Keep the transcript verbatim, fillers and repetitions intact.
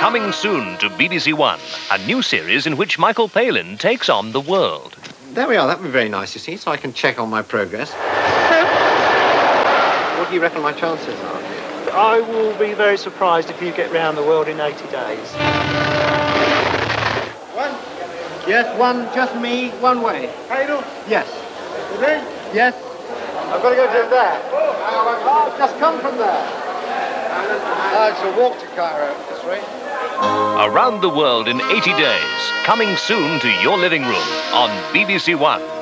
Coming soon to B B C One, a new series in which Michael Palin takes on the world. There we are. That would be very nice, you see, so I can check on my progress. What do you reckon my chances are? I will be very surprised if you get round the world in eighty days. One? Yes, one, just me, one way. Palin? Yes. You think? Yes. I've got to go to there. Oh, I've just come from there. Oh, it's a walk to Cairo at this rate. Around the world in eighty days, coming soon to your living room on B B C One.